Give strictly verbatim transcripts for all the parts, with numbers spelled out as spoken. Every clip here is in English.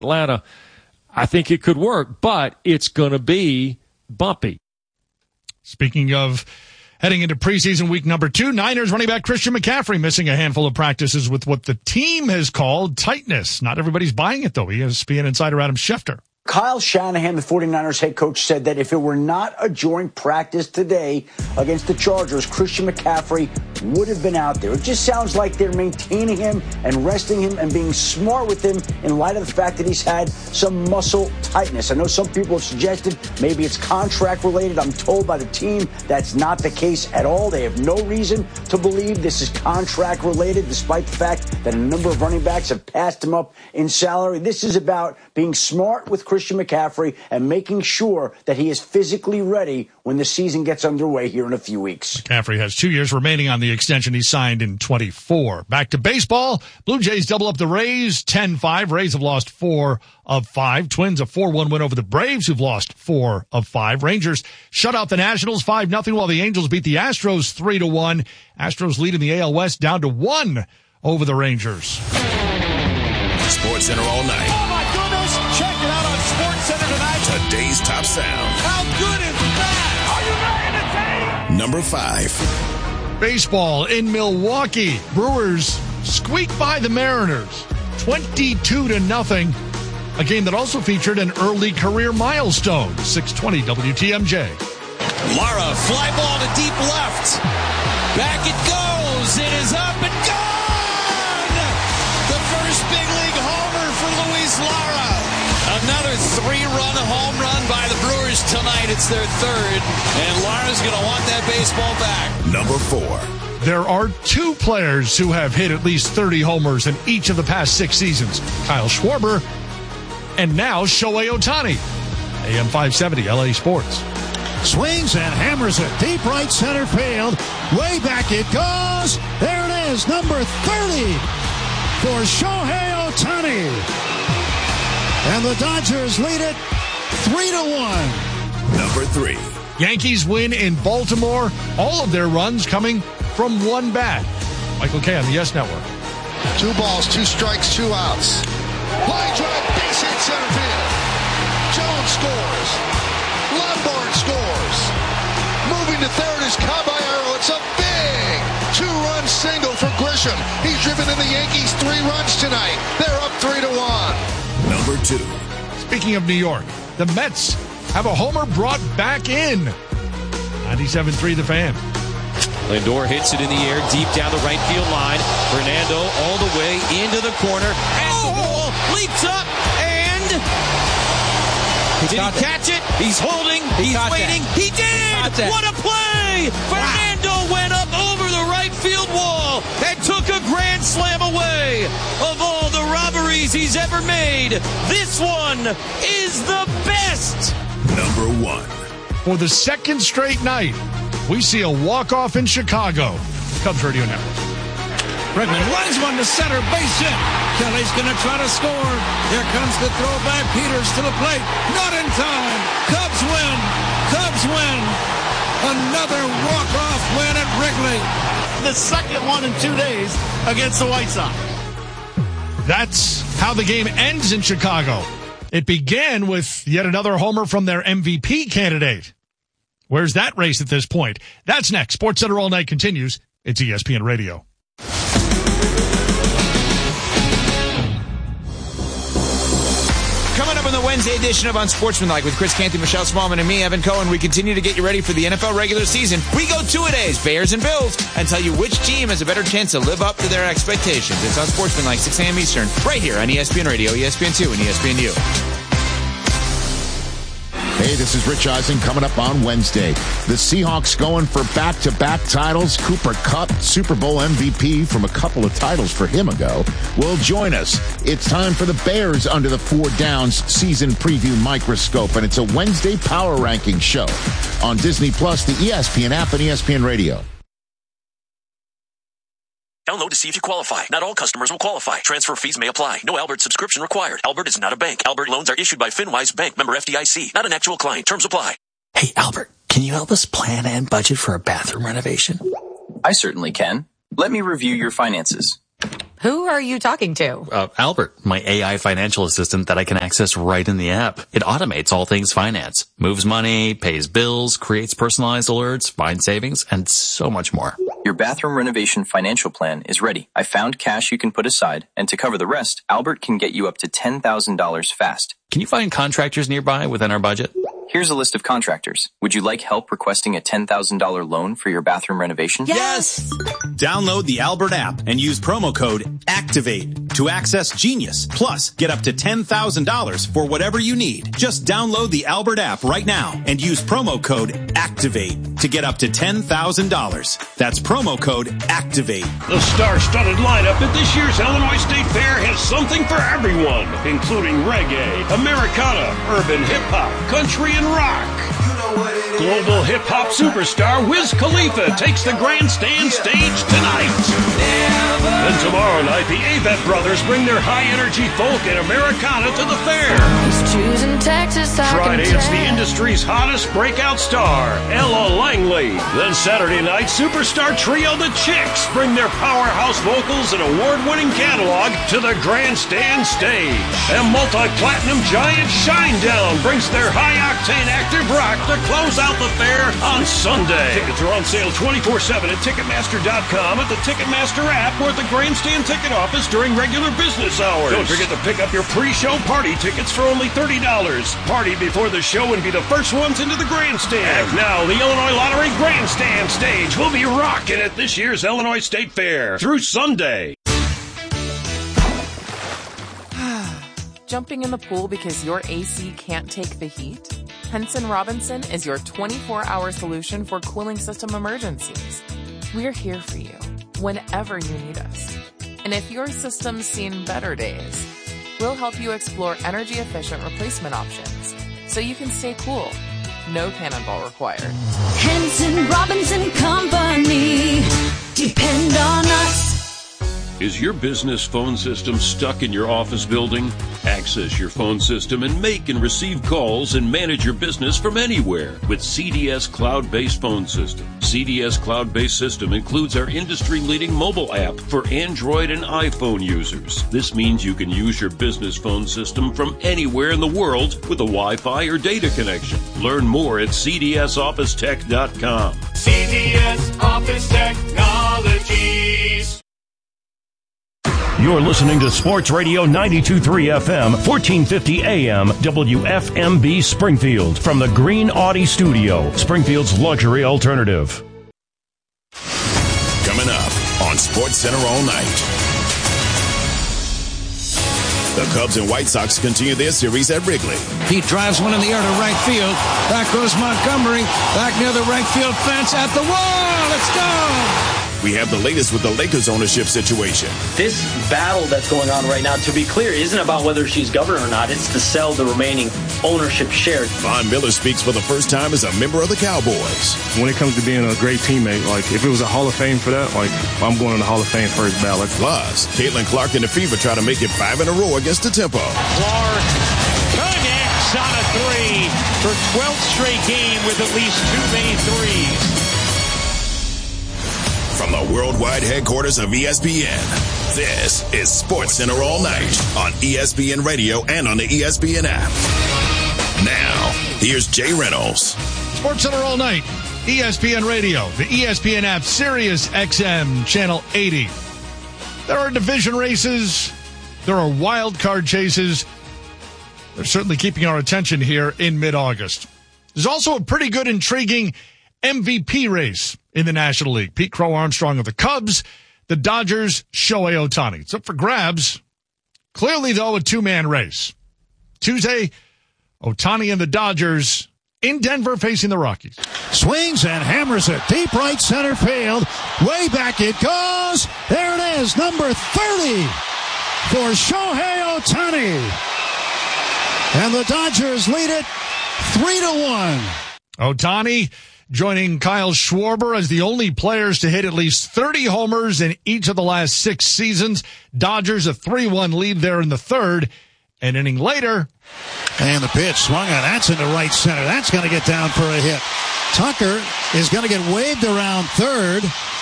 Atlanta, I think it could work, but it's going to be bumpy. Speaking of heading into preseason week number two, Niners running back Christian McCaffrey missing a handful of practices with what the team has called tightness. Not everybody's buying it, though. E S P N insider Adam Schefter. Kyle Shanahan, the 49ers head coach, said that if it were not a joint practice today against the Chargers, Christian McCaffrey would have been out there. It just sounds like they're maintaining him and resting him and being smart with him in light of the fact that he's had some muscle tightness. I know some people have suggested maybe it's contract related. I'm told by the team that's not the case at all. They have no reason to believe this is contract related, despite the fact that a number of running backs have passed him up in salary. This is about being smart with Christian McCaffrey and making sure that he is physically ready when the season gets underway here in a few weeks. McCaffrey has two years remaining on the extension he signed in twenty-four. Back to baseball. Blue Jays double up the Rays ten five. Rays have lost four of five. Twins a four one win over the Braves, who've lost four of five. Rangers shut out the Nationals five nothing, while the Angels beat the Astros three to one. Astros lead in the A L West down to one over the Rangers. Sports Center all night. Oh my goodness! Check it out on Sports Center tonight. Today's top sound. How good is that? Are you ready to take? Number five. Baseball in Milwaukee. Brewers squeak by the Mariners twenty-two to nothing. A game that also featured an early career milestone. six twenty W T M J. Lara, fly ball to deep left. Back it goes. It is up and gone. The first big league homer for Luis Lara. Another three-run home run by the Brewers tonight. It's their third, and Lara's going to want that baseball back. Number four. There are two players who have hit at least thirty homers in each of the past six seasons. Kyle Schwarber and now Shohei Ohtani. A M five seventy L A Sports. Swings and hammers it deep right center field. Way back it goes. There it is, number thirty for Shohei Ohtani. And the Dodgers lead it three to one. Number three. Yankees win in Baltimore. All of their runs coming from one bat. Michael Kay on the Yes Network. Two balls, two strikes, two outs. Line drive, base hit center field. Jones scores. Lombard scores. Moving to third is Caballero. It's a big two-run single for Grisham. He's driven in the Yankees three runs tonight. They're up three to one. Number two. Speaking of New York, the Mets have a homer brought back in. ninety-seven three The Fan. Lindor hits it in the air deep down the right field line. Fernando all the way into the corner. At the wall, leaps up, and he did he catch it? it? He's holding. He He's waiting. That. He did. He what a play! Fernando wow. went up over the right field wall and took a grand slam away. Of all the robberies he's ever made, this one is the best. Number one. For the second straight night, we see a walk-off in Chicago. Cubs Radio Network. Bregman runs one to center, base hit. Kelly's going to try to score. Here comes the throw by Peters to the plate. Not in time. Cubs win. Cubs win. Another walk-off win at Wrigley. The second one in two days against the White Sox. That's how the game ends in Chicago. It began with yet another homer from their M V P candidate. Where's that race at this point? That's next. Sports Center All Night continues. It's E S P N Radio. Coming up in the Wednesday edition of Unsportsmanlike with Chris Canty, Michelle Smallman, and me, Evan Cohen, we continue to get you ready for the N F L regular season. We go two-a-days, Bears and Bills, and tell you which team has a better chance to live up to their expectations. It's Unsportsmanlike, six a.m. Eastern, right here on E S P N Radio, E S P N two, and E S P N U. Hey, this is Rich Eisen coming up on Wednesday. The Seahawks going for back-to-back titles. Cooper Kupp, Super Bowl M V P from a couple of titles for him ago, will join us. It's time for the Bears Under the Four Downs season preview microscope, and it's a Wednesday power ranking show on Disney Plus, the E S P N app, and E S P N Radio. Download to see if you qualify. Not all customers will qualify. Transfer fees may apply. No Albert subscription required. Albert is not a bank. Albert loans are issued by FinWise Bank, member F D I C. Not an actual client. Terms apply. Hey, Albert, can you help us plan and budget for a bathroom renovation? I certainly can. Let me review your finances. Who are you talking to? Uh, Albert, my A I financial assistant that I can access right in the app. It automates all things finance, moves money, pays bills, creates personalized alerts, finds savings, and so much more. Your bathroom renovation financial plan is ready. I found cash you can put aside, and to cover the rest, Albert can get you up to ten thousand dollars fast. Can you find contractors nearby within our budget? Here's a list of contractors. Would you like help requesting a ten thousand dollars loan for your bathroom renovation? Yes! Download the Albert app and use promo code ACTIVATE to access Genius. Plus, get up to ten thousand dollars for whatever you need. Just download the Albert app right now and use promo code ACTIVATE to get up to ten thousand dollars. That's promo code ACTIVATE. The star-studded lineup at this year's Illinois State Fair has something for everyone, including reggae, Americana, urban hip-hop, country, and rock. Global hip-hop superstar Wiz Khalifa takes the grandstand stage tonight. Then tomorrow night, the Avett Brothers bring their high-energy folk and Americana to the fair. Friday, it's the industry's hottest breakout star, Ella Langley. Then Saturday night, superstar trio The Chicks bring their powerhouse vocals and award-winning catalog to the grandstand stage. And multi-platinum giant Shinedown brings their high-octane active rock to close out the fair on Sunday. Tickets are on sale twenty-four seven at Ticketmaster dot com, at the Ticketmaster app, or at the grandstand ticket office during regular business hours. Don't forget to pick up your pre-show party tickets for only thirty dollars. Party before the show and be the first ones into the grandstand. And now, the Illinois Lottery grandstand stage will be rocking at this year's Illinois State Fair through Sunday. Jumping in the pool because your A C can't take the heat? Henson Robinson is your twenty-four hour solution for cooling system emergencies. We're here for you whenever you need us. And if your system's seen better days, we'll help you explore energy-efficient replacement options so you can stay cool. No cannonball required. Henson Robinson Company. Depend on us. Is your business phone system stuck in your office building? Access your phone system and make and receive calls and manage your business from anywhere with C D S Cloud-Based Phone System. C D S Cloud-Based System includes our industry-leading mobile app for Android and iPhone users. This means you can use your business phone system from anywhere in the world with a Wi-Fi or data connection. Learn more at C D S office tech dot com. C D S Office Technologies. You're listening to Sports Radio ninety-two point three F M, fourteen fifty A M, W F M B Springfield, from the Green Audi Studio, Springfield's luxury alternative. Coming up on Sports Center all night. The Cubs and White Sox continue their series at Wrigley. He drives one in the air to right field. Back goes Montgomery. Back near the right field fence at the wall. Let's go. We have the latest with the Lakers ownership situation. This battle that's going on right now, to be clear, isn't about whether she's governor or not. It's to sell the remaining ownership shares. Von Miller speaks for the first time as a member of the Cowboys. When it comes to being a great teammate, like if it was a Hall of Fame for that, like I'm going on the Hall of Fame first ballot. Plus, Caitlin Clark and the Fever try to make it five in a row against the Tempo. Clark connects on a three for twelfth straight game with at least two made threes. From the worldwide headquarters of E S P N, this is Sports Center all night on E S P N Radio and on the E S P N app. Now, here's Jay Reynolds. Sports Center all night, E S P N Radio, the E S P N app, Sirius X M, Channel eighty. There are division races. There are wild card chases. They're certainly keeping our attention here in mid-August. There's also a pretty good, intriguing M V P race in the National League. Pete Crow Armstrong of the Cubs, the Dodgers, Shohei Ohtani. It's up for grabs. Clearly, though, a two-man race. Tuesday, Ohtani and the Dodgers in Denver facing the Rockies. Swings and hammers it deep right center field. Way back it goes. There it is, number thirty for Shohei Ohtani. And the Dodgers lead it three to one. Ohtani joining Kyle Schwarber as the only players to hit at least thirty homers in each of the last six seasons. Dodgers a three one lead there in the third. An inning later. And the pitch swung on. That's into right center. That's going to get down for a hit. Tucker is going to get waved around third.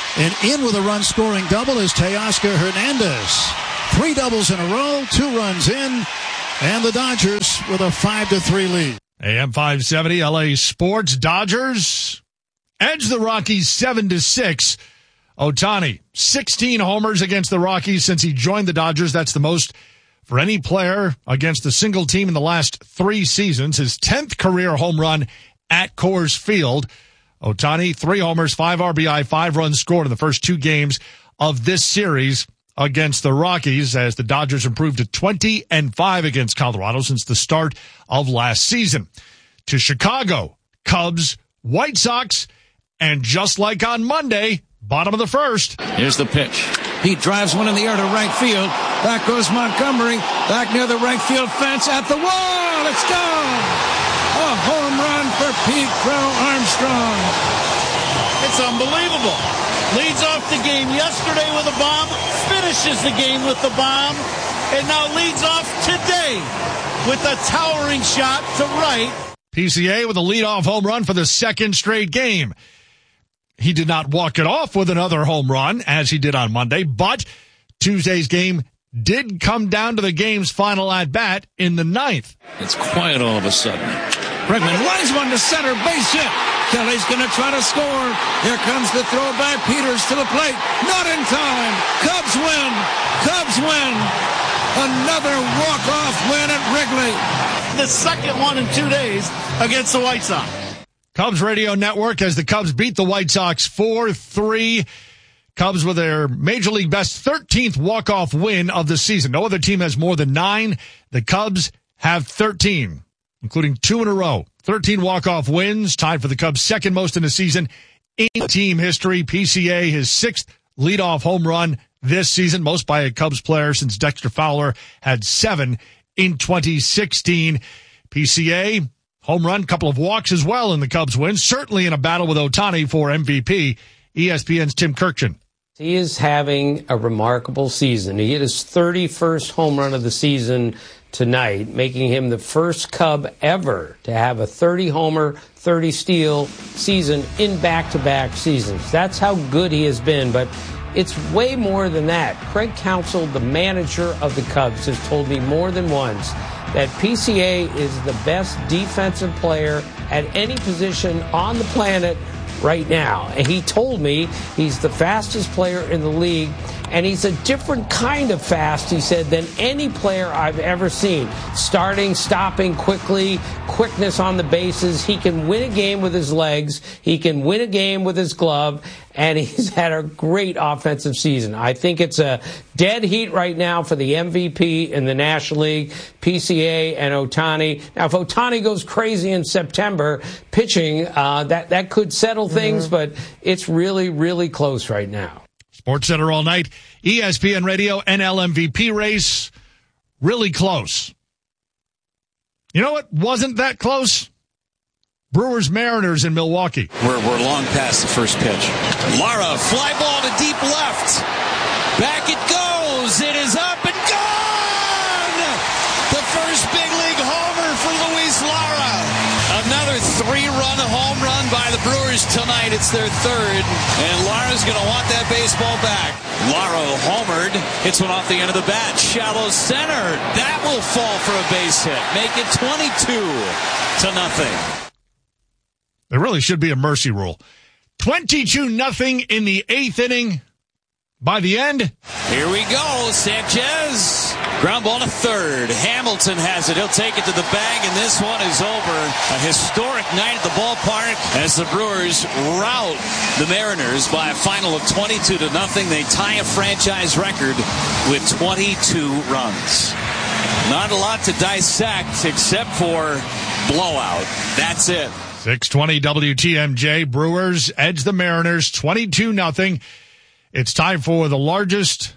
And in with a run-scoring double is Teoscar Hernandez. Three doubles in a row, two runs in, and the Dodgers with a five to three lead. A M five seventy, L A Sports. Dodgers edge the Rockies seven to six. Ohtani, sixteen homers against the Rockies since he joined the Dodgers. That's the most for any player against a single team in the last three seasons. His tenth career home run at Coors Field. Ohtani, three homers, five R B I, five runs scored in the first two games of this series against the Rockies as the Dodgers improved to twenty and five against Colorado since the start of last season. To Chicago, Cubs, White Sox, and just like on Monday, bottom of the first. Here's the pitch. He drives one in the air to right field. Back goes Montgomery. Back near the right field fence at the wall. It's gone. A home run for Pete Crow Armstrong. It's unbelievable. Leads off the game yesterday with a bomb, finishes the game with the bomb, and now leads off today with a towering shot to right. P C A with a leadoff home run for the second straight game. He did not walk it off with another home run as he did on Monday, but Tuesday's game did come down to the game's final at-bat in the ninth. It's quiet all of a sudden. Bregman lines one to center, base hit. Kelly's going to try to score. Here comes the throw by Peters to the plate. Not in time. Cubs win. Cubs win. Another walk-off win at Wrigley. The second one in two days against the White Sox. Cubs Radio Network as the Cubs beat the White Sox four three. Cubs with their Major League best thirteenth walk-off win of the season. No other team has more than nine. The Cubs have thirteen, including two in a row. thirteen walk-off wins, tied for the Cubs' second most in the season in team history. P C A, his sixth leadoff home run this season, most by a Cubs player since Dexter Fowler had seven in twenty sixteen. P C A, home run, couple of walks as well in the Cubs win, certainly in a battle with Ohtani for M V P. E S P N's Tim Kirkjian. He is having a remarkable season. He hit his thirty-first home run of the season tonight, making him the first Cub ever to have a thirty homer, thirty steal season in back-to-back seasons. That's how good he has been, but it's way more than that. Craig Counsell, the manager of the Cubs, has told me more than once that P C A is the best defensive player at any position on the planet right now. And he told me he's the fastest player in the league, and he's a different kind of fast, he said, than any player I've ever seen. Starting, stopping quickly, quickness on the bases. He can win a game with his legs. He can win a game with his glove. And he's had a great offensive season. I think it's a dead heat right now for the M V P in the National League, P C A and Ohtani. Now, if Ohtani goes crazy in September pitching, uh, that, that could settle things, mm-hmm. but it's really, really close right now. Sports Center all night. E S P N Radio N L M V P race, really close. You know what wasn't that close? Brewers Mariners in Milwaukee. We're, we're long past the first pitch. Lara, fly ball to deep left. Back it goes. It is up and gone! The first big league homer for Luis Lara. Another three-run home run by the Brewers tonight. It's their third, and Lara's going to want that baseball back. Lara homered, hits one off the end of the bat. Shallow center. That will fall for a base hit. Make it twenty-two to nothing. There really should be a mercy rule. twenty-two nothing in the eighth inning. By the end, here we go. Sanchez, ground ball to third. Hamilton has it. He'll take it to the bag, and this one is over. A historic night at the ballpark as the Brewers rout the Mariners by a final of twenty-two to nothing. They tie a franchise record with twenty-two runs. Not a lot to dissect except for blowout. That's it. six twenty W T M J. Brewers edge the Mariners twenty-two nothing. It's time for the largest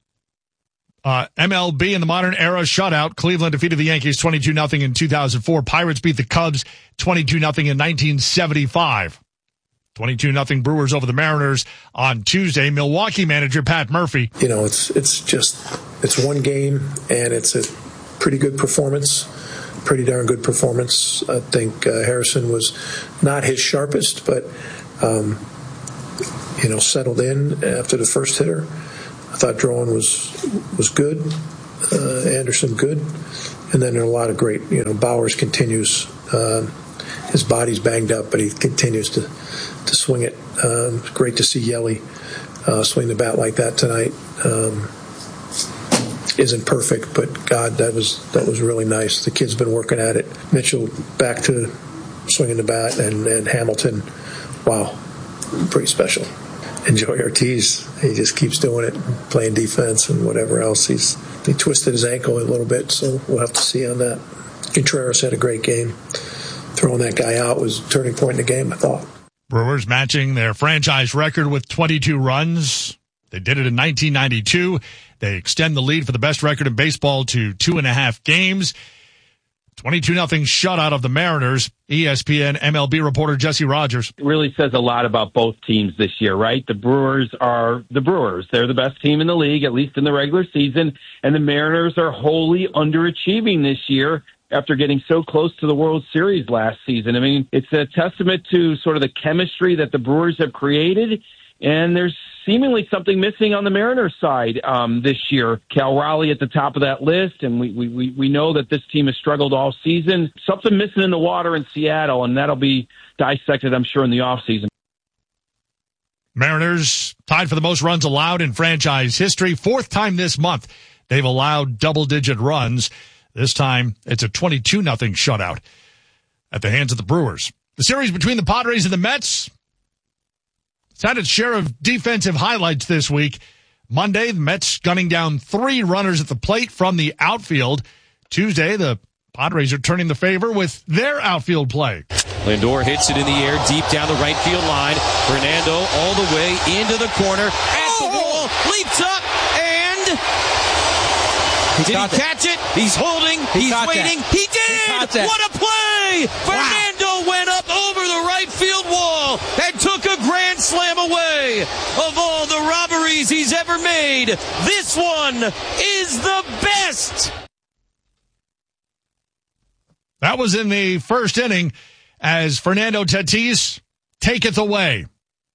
uh, M L B in the modern era shutout. Cleveland defeated the Yankees twenty-two nothing in two thousand four. Pirates beat the Cubs twenty-two nothing in nineteen seventy-five. twenty-two nothing Brewers over the Mariners on Tuesday. Milwaukee manager Pat Murphy. You know, it's it's just it's one game, and it's a pretty good performance. Pretty darn good performance. I think uh, Harrison was not his sharpest, but um, you know, settled in after the first hitter. I thought Drowan was was good, uh, Anderson good, and then there are a lot of great, you know, Bowers continues. Uh, his body's banged up, but he continues to, to swing it. Um, great to see Yelly uh, swing the bat like that tonight. Um, isn't perfect, but God, that was that was really nice. The kid's been working at it. Mitchell back to swinging the bat, and, and Hamilton, wow, pretty special. And Joey Ortiz, he just keeps doing it, playing defense and whatever else. He's he twisted his ankle a little bit, so we'll have to see on that. Contreras had a great game. Throwing that guy out was a turning point in the game, I thought. Brewers matching their franchise record with twenty-two runs. They did it in nineteen ninety-two. They extend the lead for the best record in baseball to two and a half games. twenty-two nothing shutout of the Mariners. E S P N M L B reporter Jesse Rogers. It really says a lot about both teams this year, right? The Brewers are the Brewers. They're the best team in the league, at least in the regular season. And the Mariners are wholly underachieving this year after getting so close to the World Series last season. I mean, it's a testament to sort of the chemistry that the Brewers have created. And there's seemingly something missing on the Mariners side um, this year. Cal Raleigh at the top of that list, and we, we, we know that this team has struggled all season. Something missing in the water in Seattle, and that'll be dissected, I'm sure, in the offseason. Mariners tied for the most runs allowed in franchise history. Fourth time this month they've allowed double-digit runs. This time it's a twenty-two nothing shutout at the hands of the Brewers. The series between the Padres and the Mets, it's had its share of defensive highlights this week. Monday, the Mets gunning down three runners at the plate from the outfield. Tuesday, the Padres are turning the favor with their outfield play. Lindor hits it in the air deep down the right field line. Fernando all the way into the corner. At the wall, leaps up, and he did he catch it? it? He's holding. He He's waiting. That. He did! He what a play! Wow. Fernando went up over the right field wall and took a grand slam away. Of all the robberies he's ever made, this one is the best! That was in the first inning as Fernando Tatis taketh away.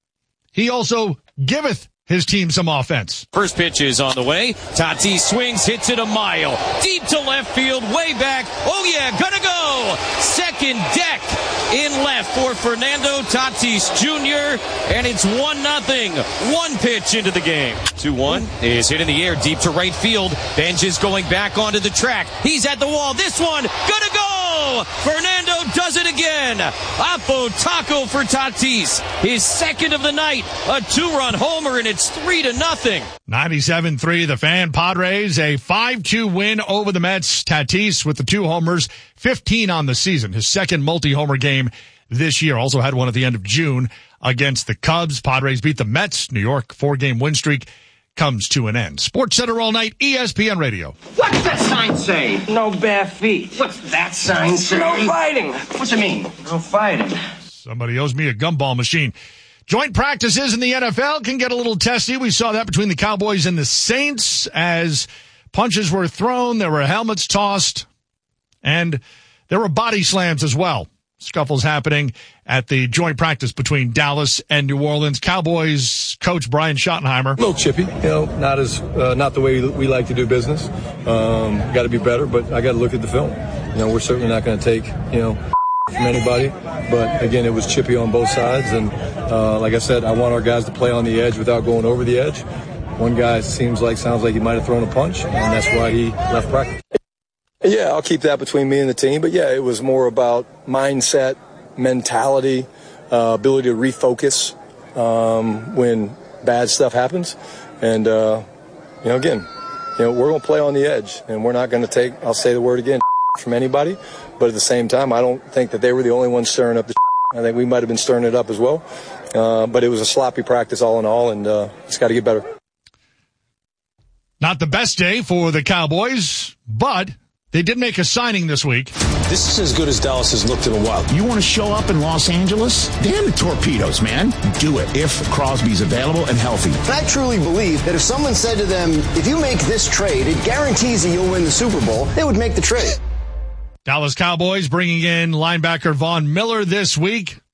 He also giveth his team some offense. First pitch is on the way. Tatis swings, hits it a mile. Deep to left field, way back. Oh yeah, gonna go. Second deck in left for Fernando Tatis Junior And it's one nothing. One pitch into the game. two one is hit in the air, deep to right field. Benj is going back onto the track. He's at the wall. This one, gonna go. Fernando does it again. Apo Taco for Tatis. His second of the night. A two-run homer, and it's three to nothing. ninety-seven three, the Fan Padres, a five two win over the Mets. Tatis with the two homers, fifteen on the season. His second multi-homer game this year. Also had one at the end of June against the Cubs. Padres beat the Mets. New York four-game win streak comes to an end. Sports Center all night, E S P N Radio. What's that sign say? No bare feet. What's that sign say? No fighting. What's it mean? No fighting. Somebody owes me a gumball machine. Joint practices in the N F L can get a little testy. We saw that between the Cowboys and the Saints as punches were thrown, there were helmets tossed, and there were body slams as well. Scuffles happening at the joint practice between Dallas and New Orleans. Cowboys coach Brian Schottenheimer. A little chippy, you know, not as uh, not the way we like to do business. Um, got to be better, but I got to look at the film. You know, we're certainly not going to take, you know, from anybody. But again, it was chippy on both sides, and uh, like I said, I want our guys to play on the edge without going over the edge. One guy seems like sounds like he might have thrown a punch, and that's why he left practice. Yeah, I'll keep that between me and the team. But, yeah, it was more about mindset, mentality, uh, ability to refocus um, when bad stuff happens. And, uh, you know, again, you know, we're going to play on the edge, and we're not going to take, I'll say the word again, from anybody. But at the same time, I don't think that they were the only ones stirring up the I think we might have been stirring it up as well. Uh, but it was a sloppy practice all in all, and uh, it's got to get better. Not the best day for the Cowboys, but they did make a signing this week. This is as good as Dallas has looked in a while. You want to show up in Los Angeles? Damn the Torpedoes, man. Do it if Crosby's available and healthy. I truly believe that if someone said to them, if you make this trade, it guarantees that you'll win the Super Bowl, they would make the trade. Dallas Cowboys bringing in linebacker Von Miller this week.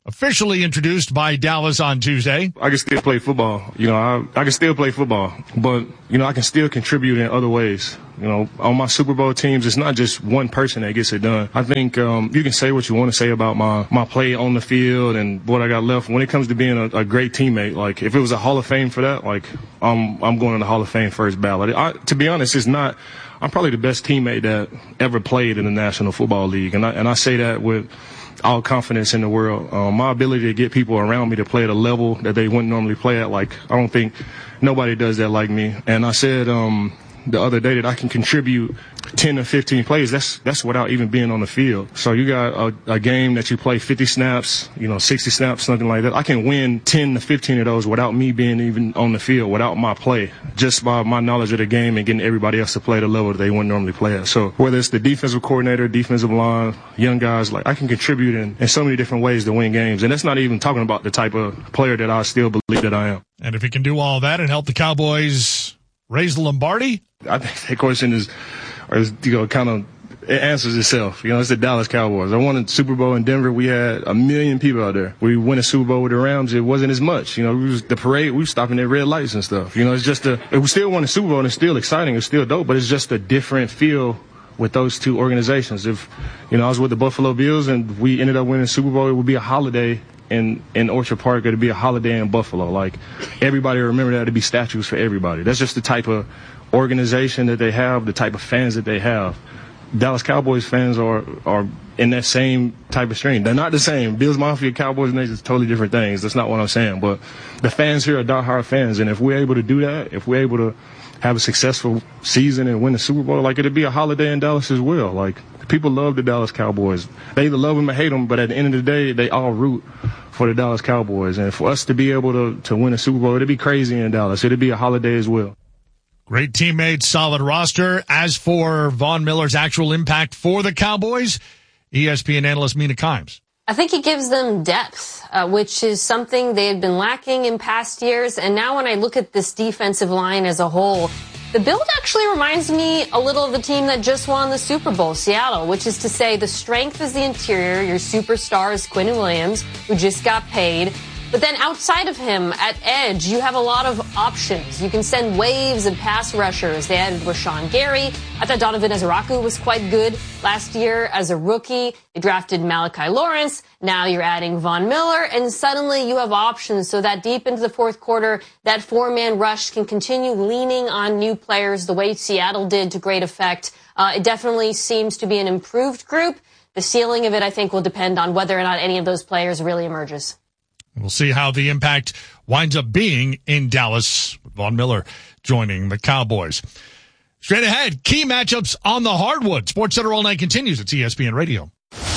officially introduced by Dallas on Tuesday. I can still play football. You know, I, I can still play football, but, you know, I can still contribute in other ways. You know, on my Super Bowl teams, it's not just one person that gets it done. I think um, you can say what you want to say about my, my play on the field and what I got left. When it comes to being a, a great teammate, like, if it was a Hall of Fame for that, like, I'm, I'm going to the Hall of Fame first ballot. I, to be honest, it's not – I'm probably the best teammate that ever played in the National Football League, and I, and I say that with – all confidence in the world. Um, my ability to get people around me to play at a level that they wouldn't normally play at, like, I don't think nobody does that like me. And I said um, the other day that I can contribute ten to fifteen plays. That's that's without even being on the field. So you got a, a game that you play fifty snaps, you know, sixty snaps, something like that. I can win ten to fifteen of those without me being even on the field, without my play, just by my knowledge of the game and getting everybody else to play at a level that they wouldn't normally play at. So whether it's the defensive coordinator, defensive line, young guys, like, I can contribute in, in so many different ways to win games. And that's not even talking about the type of player that I still believe that I am. And if he can do all that and help the Cowboys raise the Lombardi? I think that question is, is you know, kind of, it answers itself. You know, it's the Dallas Cowboys. I won a Super Bowl in Denver. We had a million people out there. We won a Super Bowl with the Rams. It wasn't as much. You know, we was, the parade, we were stopping at red lights and stuff. You know, it's just a, we still won a Super Bowl and it's still exciting. It's still dope, but it's just a different feel with those two organizations. If, you know, I was with the Buffalo Bills and we ended up winning the Super Bowl, it would be a holiday in, in Orchard Park. It'd be a holiday in Buffalo. Like, everybody remember that. It'd be statues for everybody. That's just the type of organization that they have, the type of fans that they have. Dallas Cowboys fans are are in that same type of stream. They're not the same. Bills Mafia, Cowboys Nation is totally different things. That's not what I'm saying. But the fans here are diehard fans, and if we're able to do that, if we're able to have a successful season and win the Super Bowl, like, it'd be a holiday in Dallas as well. Like, people love the Dallas Cowboys. They either love them or hate them, but at the end of the day, they all root for the Dallas Cowboys. And for us to be able to, to win a Super Bowl, it'd be crazy in Dallas. It'd be a holiday as well. Great teammates, solid roster. As for Von Miller's actual impact for the Cowboys, E S P N analyst Mina Kimes. I think he gives them depth, uh, which is something they had been lacking in past years. And now when I look at this defensive line as a whole, the build actually reminds me a little of the team that just won the Super Bowl, Seattle, which is to say the strength is the interior. Your superstar is Quinnen Williams, who just got paid. But then outside of him, at edge, you have a lot of options. You can send waves of pass rushers. They added Rashawn Gary. I thought Donovan Ezraku was quite good last year as a rookie. They drafted Malachi Lawrence. Now you're adding Von Miller, and suddenly you have options so that deep into the fourth quarter, that four-man rush can continue leaning on new players the way Seattle did to great effect. Uh, it definitely seems to be an improved group. The ceiling of it, I think, will depend on whether or not any of those players really emerges. We'll see how the impact winds up being in Dallas. Von Miller joining the Cowboys. Straight ahead, key matchups on the hardwood. SportsCenter All Night continues. It's E S P N Radio.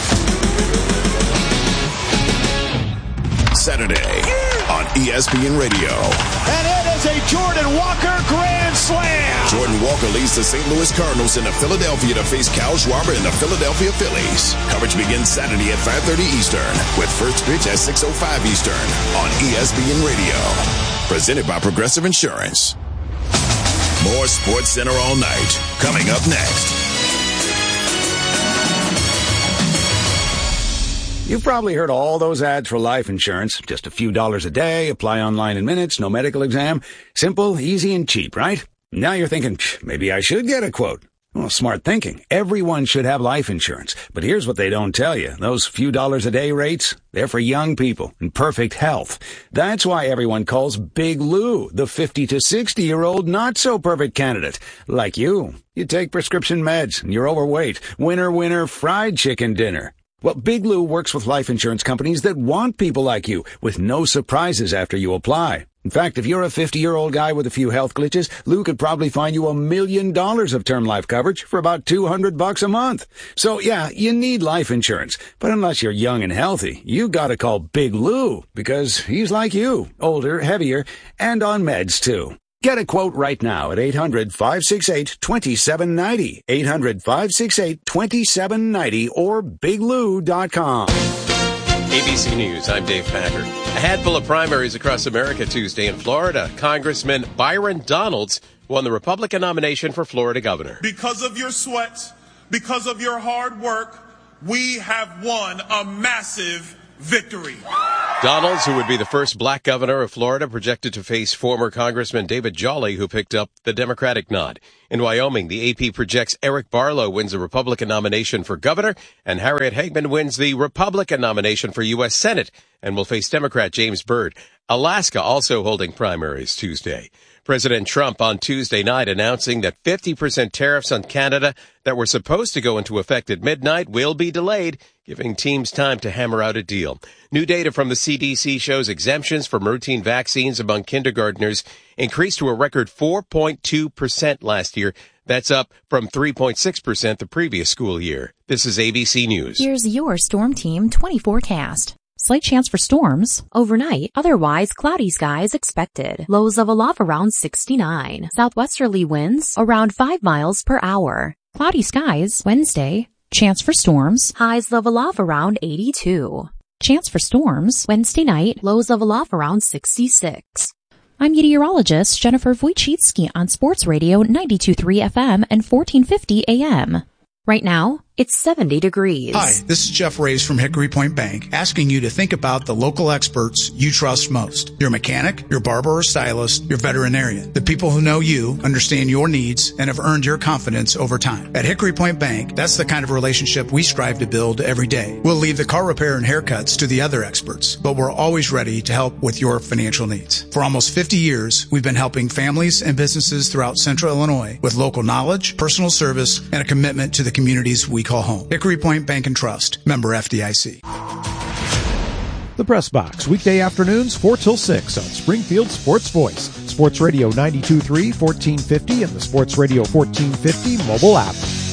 Saturday on E S P N Radio. And it is a Jordan Walker grand slam. Jordan Walker leads the Saint Louis Cardinals into Philadelphia to face Kyle Schwarber and the Philadelphia Phillies. Coverage begins Saturday at five thirty Eastern with first pitch at six oh five Eastern on E S P N Radio. Presented by Progressive Insurance. More SportsCenter All Night coming up next. You've probably heard all those ads for life insurance. Just a few dollars a day, apply online in minutes, no medical exam. Simple, easy, and cheap, right? Now you're thinking, maybe I should get a quote. Well, smart thinking. Everyone should have life insurance. But here's what they don't tell you. Those few dollars a day rates, they're for young people in perfect health. That's why everyone calls Big Lou the fifty to sixty-year-old not-so-perfect candidate. Like you. You take prescription meds, and you're overweight. Winner, winner, fried chicken dinner. Well, Big Lou works with life insurance companies that want people like you, with no surprises after you apply. In fact, if you're a fifty-year-old guy with a few health glitches, Lou could probably find you a million dollars of term life coverage for about two hundred bucks a month. So, yeah, you need life insurance. But unless you're young and healthy, you gotta call Big Lou, because he's like you, older, heavier, and on meds, too. Get a quote right now at eight hundred, five six eight, two seven nine zero, eight hundred, five six eight, two seven nine zero, or big lou dot com. A B C News, I'm Dave Packard. A handful of primaries across America Tuesday in Florida. Congressman Byron Donalds won the Republican nomination for Florida governor. Because of your sweat, because of your hard work, we have won a massive victory. Donalds, who would be the first black governor of Florida, projected to face former Congressman David Jolly, who picked up the Democratic nod. In Wyoming, the A P projects Eric Barlow wins the Republican nomination for governor, and Harriet Hagman wins the Republican nomination for U S Senate and will face Democrat James Byrd. Alaska also holding primaries Tuesday. President Trump on Tuesday night announcing that fifty percent tariffs on Canada that were supposed to go into effect at midnight will be delayed, giving teams time to hammer out a deal. New data from the C D C shows exemptions from routine vaccines among kindergartners increased to a record four point two percent last year. That's up from three point six percent the previous school year. This is A B C News. Here's your Storm Team twenty forecast. Slight chance for storms. Overnight, otherwise cloudy skies expected. Lows of a love around sixty-nine. Southwesterly winds around five miles per hour. Cloudy skies Wednesday. Chance for storms. Highs level off around eighty-two. Chance for storms Wednesday night. Lows level off around sixty-six. I'm meteorologist Jennifer Wojcicki on Sports Radio ninety-two point three F M and fourteen fifty A M. Right now, it's seventy degrees. Hi, this is Jeff Reyes from Hickory Point Bank, asking you to think about the local experts you trust most. Your mechanic, your barber or stylist, your veterinarian. The people who know you, understand your needs, and have earned your confidence over time. At Hickory Point Bank, that's the kind of relationship we strive to build every day. We'll leave the car repair and haircuts to the other experts, but we're always ready to help with your financial needs. For almost fifty years, we've been helping families and businesses throughout Central Illinois with local knowledge, personal service, and a commitment to the communities we call home. Hickory Point Bank and Trust, member F D I C. The Press Box, weekday afternoons, four till six on Springfield Sports Voice, Sports Radio ninety-two point three, fourteen fifty, and the Sports Radio fourteen fifty mobile app.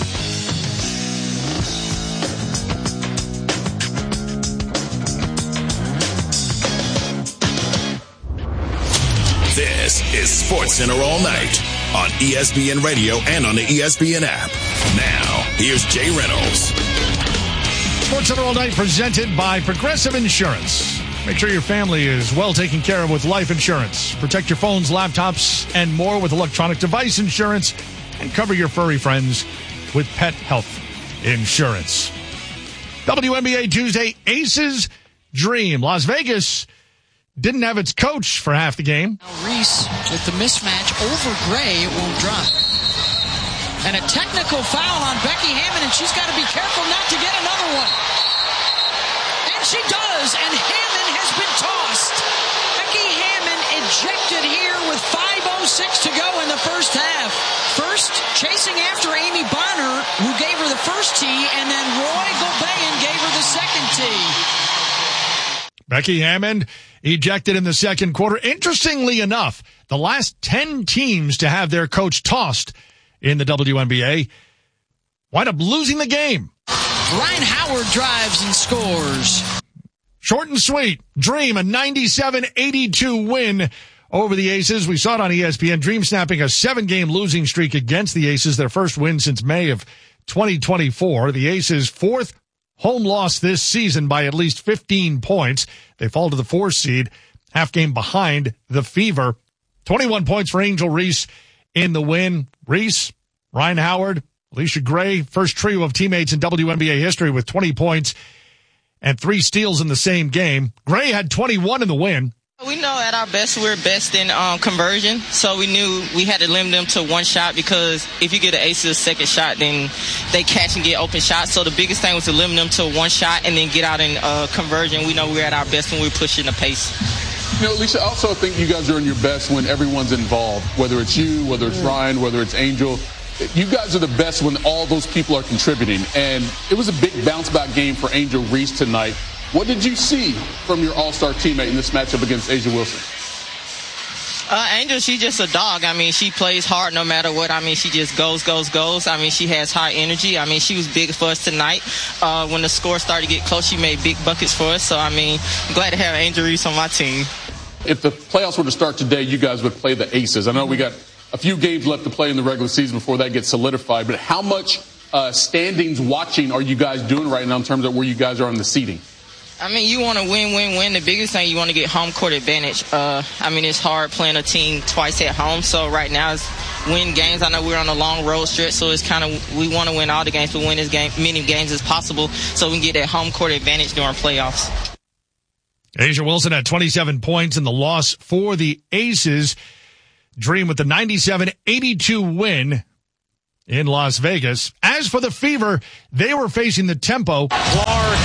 This is Sports Center all night on E S P N Radio and on the E S P N app. Now, here's Jay Reynolds. Sports Center all night presented by Progressive Insurance. Make sure your family is well taken care of with life insurance. Protect your phones, laptops, and more with electronic device insurance. And cover your furry friends with pet health insurance. W N B A Tuesday, Aces dream. Las Vegas didn't have its coach for half the game. Reese with the mismatch over Gray, it won't drop. And a technical foul on Becky Hammon, and she's got to be careful not to get another one. And she does, and Hammon has been tossed. Becky Hammon ejected here with five oh six to go in the first half. First, chasing after Amy Bonner, who gave her the first tee, and then Roy Gobayan gave her the second tee. Becky Hammond ejected in the second quarter. Interestingly enough, the last ten teams to have their coach tossed in the W N B A wind up losing the game. Ryan Howard drives and scores. Short and sweet. Dream, a ninety-seven eighty-two win over the Aces. We saw it on E S P N. Dream snapping a seven-game losing streak against the Aces, their first win since May of twenty twenty-four. The Aces' fourth home loss this season by at least fifteen points. They fall to the fourth seed, half game behind the Fever. twenty-one points for Angel Reese in the win. Reese, Ryan Howard, Alicia Gray, first trio of teammates in W N B A history with twenty points and three steals in the same game. Gray had twenty-one in the win. We know at our best we're best in um, conversion, so we knew we had to limit them to one shot because if you get an ace of a second shot, then they catch and get open shots. So the biggest thing was to limit them to one shot and then get out in uh, conversion. We know we're at our best when we're pushing the pace. You know, Lisa, I also think you guys are in your best when everyone's involved, whether it's you, whether it's Ryan, whether it's Angel. You guys are the best when all those people are contributing. And it was a big bounce-back game for Angel Reese tonight. What did you see from your all-star teammate in this matchup against A'ja Wilson? Uh, Angel, she's just a dog. I mean, she plays hard no matter what. I mean, she just goes, goes, goes. I mean, she has high energy. I mean, she was big for us tonight. Uh, when the score started to get close, she made big buckets for us. So, I mean, I'm glad to have Angel Reese on my team. If the playoffs were to start today, you guys would play the Aces. I know we got a few games left to play in the regular season before that gets solidified, but how much uh, standings watching are you guys doing right now in terms of where you guys are in the seeding? I mean, you want to win, win, win. The biggest thing, you want to get home court advantage. Uh, I mean, it's hard playing a team twice at home. So right now it's win games. I know we're on a long road stretch, so it's kind of we want to win all the games, but win as game, many games as possible so we can get that home court advantage during playoffs. Asia Wilson had twenty-seven points in the loss for the Aces. Dream with the ninety-seven eighty-two win in Las Vegas. As for the Fever, they were facing the Tempo. Clark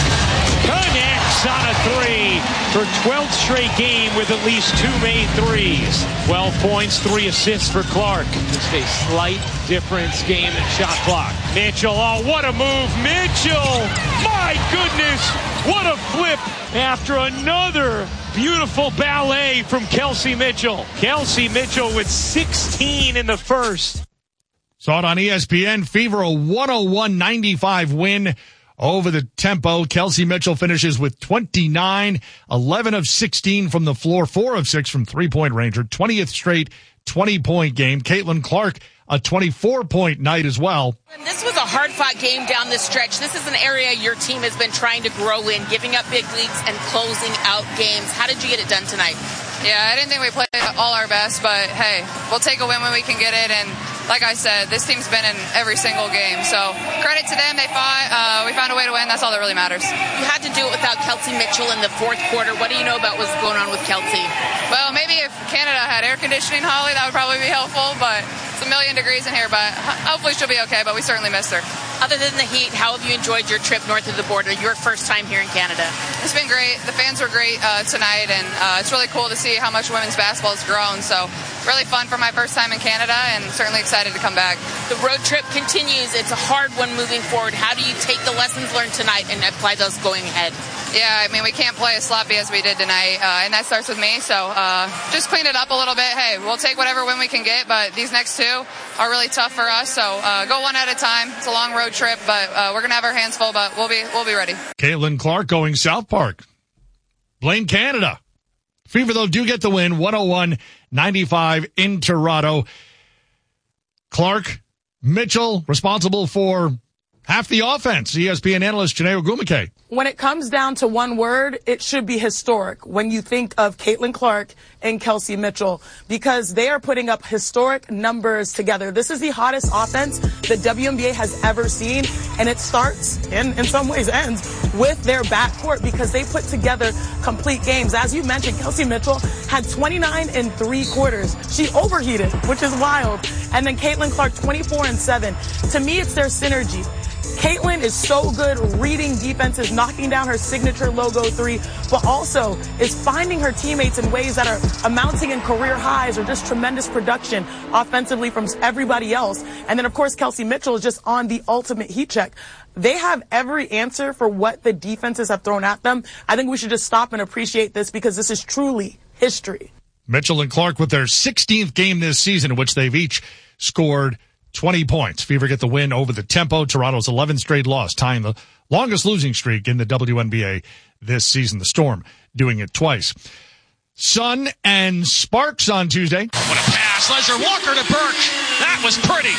connects on a three for twelfth straight game with at least two made threes. twelve points, three assists for Clark. Just a slight difference game in shot clock. Mitchell, oh, what a move. Mitchell, my goodness, what a flip after another beautiful ballet from Kelsey Mitchell. Kelsey Mitchell with sixteen in the first. Saw it on E S P N. Fever, a one oh one ninety-five win over the Tempo. Kelsey Mitchell finishes with twenty-nine, eleven of sixteen from the floor, four of six from three-point range, her twentieth straight twenty-point game. Caitlin Clark, a twenty-four point night as well. This was a hard-fought game down this stretch. This is an area your team has been trying to grow in, giving up big leads and closing out games. How did you get it done tonight? Yeah, I didn't think we played all our best, but hey, we'll take a win when we can get it. And like I said, this team's been in every single game. So credit to them. They fought. Uh, we found a way to win. That's all that really matters. You had to do it without Kelsey Mitchell in the fourth quarter. What do you know about what's going on with Kelsey? Well, maybe if Canada had air conditioning, Holly, that would probably be helpful. But it's a million degrees in here. But hopefully she'll be okay. But we certainly missed her. Other than the heat, how have you enjoyed your trip north of the border, your first time here in Canada? It's been great. The fans were great uh, tonight, and uh, it's really cool to see how much women's basketball has grown. So really fun for my first time in Canada, and certainly excited to come back. The road trip continues. It's a hard one moving forward. How do you take the lessons learned tonight and apply those going ahead? Yeah, I mean, we can't play as sloppy as we did tonight, uh, and that starts with me. So uh, just clean it up a little bit. Hey, we'll take whatever win we can get, but these next two are really tough for us. So uh, go one at a time. It's a long road trip, but uh, we're gonna have our hands full. But we'll be we'll be ready. Caitlin Clark going South Park. Blame Canada. Fever, though, do get the win, one oh one ninety-five in Toronto. Clark, Mitchell, responsible for half the offense. E S P N analyst Janae Ogumike. When it comes down to one word, it should be historic when you think of Caitlin Clark and Kelsey Mitchell, because they are putting up historic numbers together. This is the hottest offense the W N B A has ever seen, and it starts, and in some ways ends, with their backcourt because they put together complete games. As you mentioned, Kelsey Mitchell had twenty-nine and three quarters. She overheated, which is wild. And then Caitlin Clark, twenty-four and seven. To me, it's their synergy. Caitlin is so good reading defenses, knocking down her signature logo three, but also is finding her teammates in ways that are amounting in career highs or just tremendous production offensively from everybody else. And then, of course, Kelsey Mitchell is just on the ultimate heat check. They have every answer for what the defenses have thrown at them. I think we should just stop and appreciate this because this is truly history. Mitchell and Clark with their sixteenth game this season in which they've each scored twenty points. Fever get the win over the Tempo. Toronto's eleventh straight loss, tying the longest losing streak in the W N B A this season. The Storm doing it twice. Sun and Sparks on Tuesday. What a pass. Leslie Walker to Burke. That was pretty.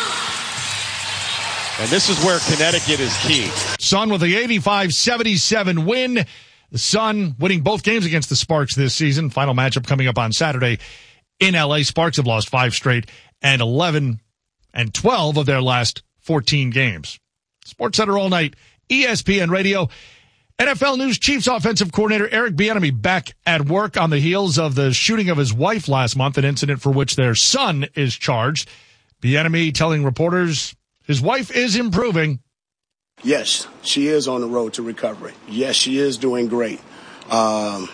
And this is where Connecticut is key. Sun with the eighty-five seventy-seven win. The Sun winning both games against the Sparks this season. Final matchup coming up on Saturday in L A. Sparks have lost five straight and eleven and twelve of their last fourteen games. Sports Center all night, E S P N Radio. N F L News Chiefs offensive coordinator Eric Bieniemy back at work on the heels of the shooting of his wife last month, an incident for which their son is charged. Bieniemy telling reporters his wife is improving. Yes, she is on the road to recovery. Yes, she is doing great. Um,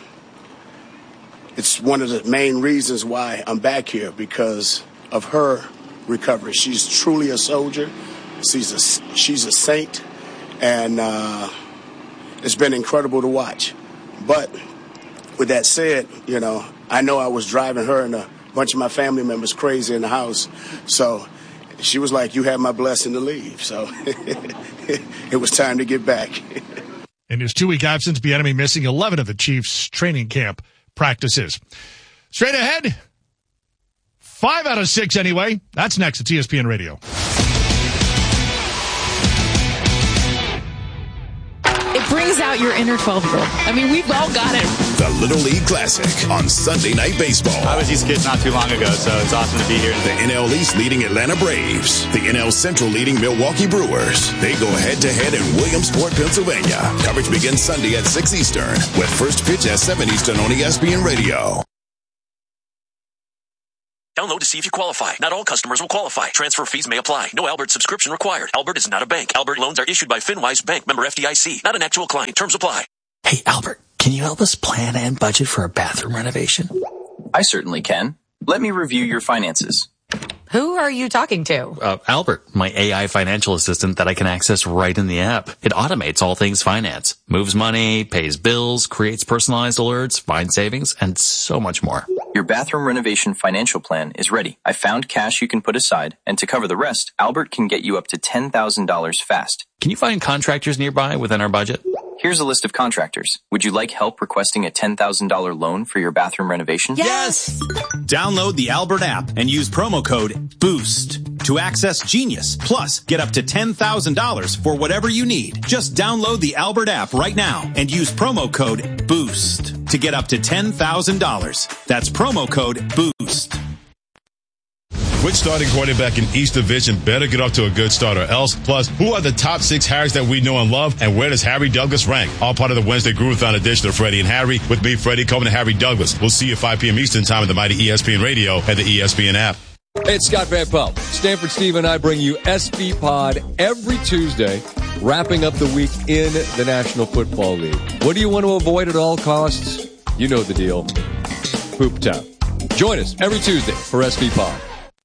it's one of the main reasons why I'm back here, because of her recovery. She's truly a soldier. She's a, she's a saint, and uh, it's been incredible to watch. But with that said, you know, I know I was driving her and a bunch of my family members crazy in the house, so she was like, you have my blessing to leave. So it was time to get back. In his two-week absence, Bieniemy missing eleven of the Chiefs' training camp practices. Straight ahead, five out of six anyway. That's next at E S P N Radio. If brings out your inner twelve-year-old. I mean, we've all got it. The Little League Classic on Sunday Night Baseball. I was these kids not too long ago, so it's awesome to be here. The N L East leading Atlanta Braves. The N L Central leading Milwaukee Brewers. They go head-to-head in Williamsport, Pennsylvania. Coverage begins Sunday at six Eastern, with first pitch at seven Eastern on E S P N Radio. Download to see if you qualify. Not all customers will qualify. Transfer fees may apply. No Albert subscription required. Albert is not a bank. Albert loans are issued by FinWise Bank, member F D I C. Not an actual client. Terms apply. Hey, Albert, can you help us plan and budget for a bathroom renovation? I certainly can. Let me review your finances. Who are you talking to? Uh, Albert, my A I financial assistant that I can access right in the app. It automates all things finance, moves money, pays bills, creates personalized alerts, finds savings, and so much more. Your bathroom renovation financial plan is ready. I found cash you can put aside, and to cover the rest, Albert can get you up to ten thousand dollars fast. Can you find contractors nearby within our budget? Here's a list of contractors. Would you like help requesting a ten thousand dollars loan for your bathroom renovation? Yes! Download the Albert app and use promo code BOOST to access Genius. Plus, get up to ten thousand dollars for whatever you need. Just download the Albert app right now and use promo code BOOST to get up to ten thousand dollars. That's promo code BOOST. Which starting quarterback in each division better get off to a good start or else? Plus, who are the top six Harrys that we know and love, and where does Harry Douglas rank? All part of the Wednesday Groovathon edition of Freddie and Harry with me, Freddie Coleman and Harry Douglas. We'll see you at five p.m. Eastern time at the mighty E S P N Radio and the E S P N app. Hey, it's Scott Van Pelt. Stanford Steve and I bring you S B Pod every Tuesday, wrapping up the week in the National Football League. What do you want to avoid at all costs? You know the deal. Poop Town. Join us every Tuesday for S B Pod.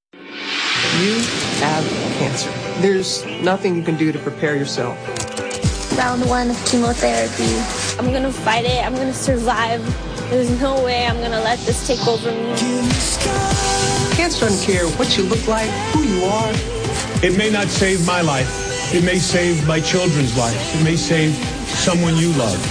You have cancer. There's nothing you can do to prepare yourself. Round one of chemotherapy. I'm going to fight it. I'm going to survive. There's no way I'm going to let this take over me. Cancer doesn't care what you look like, who you are. It may not save my life. It may save my children's lives. It may save someone you love.